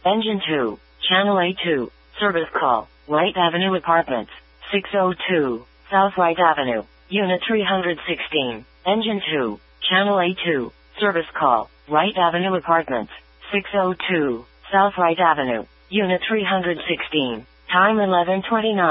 Engine 2. Channel A2. Service call. Wright Avenue Apartments. 602. South Wright Avenue. Unit 316. Engine 2. Channel A2. Service call. Wright Avenue Apartments. 602. South Wright Avenue. Unit 316. Time 11:29.